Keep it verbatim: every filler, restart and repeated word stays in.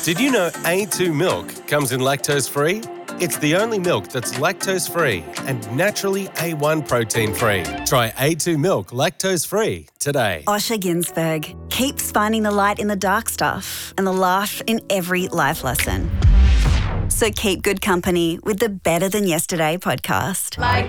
Did you know A two milk comes in lactose-free? It's the only milk that's lactose-free and naturally A one protein-free. Try A two milk lactose-free today. Osher Ginsberg keeps finding the light in the dark stuff and the laugh in every life lesson. So keep good company with the Better Than Yesterday podcast. Like